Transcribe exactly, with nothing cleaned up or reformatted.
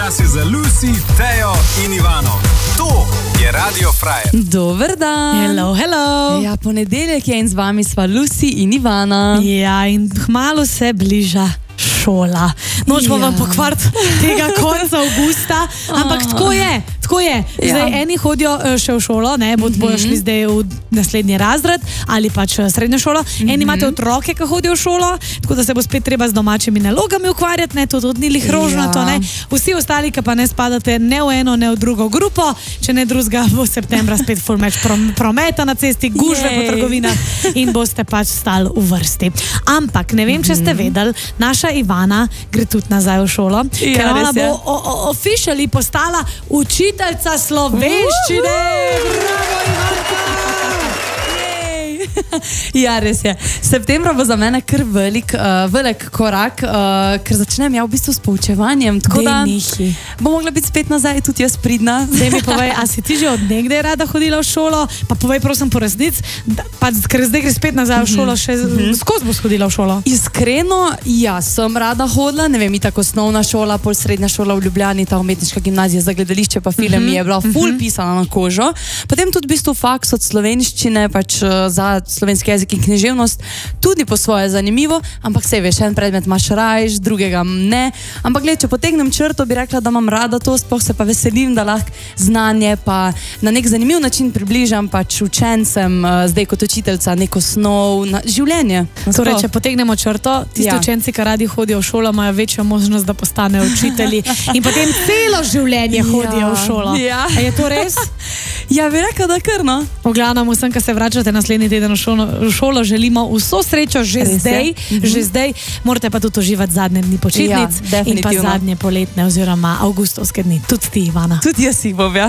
Čas je za Lucy, Tejo in Ivano. To je Radio Frajer. Dober dan. Hello, hello. Ja, ponedeljek je in z vami sva Lucy in Ivana. Ja, in hmalo se bliža šola. Nočemo ja. vam pokvariti tega konca avgusta, ampak tako je. Tako je. Zdaj, ja. eni hodijo še v šolo, ne, bodo mm -hmm. šli zdaj v naslednji razred ali pač srednjo šolo. Mm -hmm. Eni imate otroke, ki hodijo v šolo, tako da se bo spet treba z domačimi nalogami ukvarjati, ne, to tudi ni lih rožnato, ja. ne. Vsi ostali, ki pa ne spadate ne v eno, ne v drugo grupo, če ne drugega, bo septembra spet ful meč prometa na cesti, gužve Jej. po trgovinah in boste pač stali v vrsti. Ampak, ne vem, mm -hmm. če ste vedeli, naša Ivana gre tudi nazaj v šolo, ja, ker ona bo officially postala učiteljica slovenščine. Bravo, Ivanka! Ja, res je. Septembra bo za mene kar velik, uh, velik korak, uh, ker začnem ja v bistvu s poučevanjem, tako da bo mogla biti spet nazaj tudi jaz pridna. Zdaj mi povej, a si ti že od nekdaj rada hodila v šolo? Pa povej prosim po resnic, pa, ker zdaj gre spet nazaj v šolo, še mm -hmm. skozi boš hodila v šolo? Iskreno, ja, sem rada hodila, ne vem, tako osnovna šola, pol srednja šola v Ljubljani, ta umetniška gimnazija za gledališče pa film mm -hmm. je bila ful mm -hmm. pisana na kožo. Potem tudi v bistvu faks od slovenščine, pač uh, za slovenski jezik in književnost, tudi po svoje zanimivo, ampak sej veš, en predmet imaš rajš, drugega ne. Ampak gled, če potegnem črto, bi rekla, da imam rada to, sploh se pa veselim, da lahko znanje pa na nek zanimiv način približam pač učencem, zdaj kot učiteljica, neko snov na življenje. Torej, če potegnemo črto, tisti ja. učenci, ki radi hodijo v šolo, imajo večjo možnost, da postanejo učitelji in potem celo življenje hodijo ja. v šolo. Ja. A je to res? Ja, bi rekla, da kar, no. V glavnem, vsem, ki se vračate naslednji teden v šolo, v šolo želimo vso srečo že Res zdaj, mm -hmm. že zdaj, morate pa tudi uživati zadnje dni počitnic ja, in pa zadnje poletne oziroma avgustovske dni. Tudi ti, Ivana. Tudi jaz si bom, ja.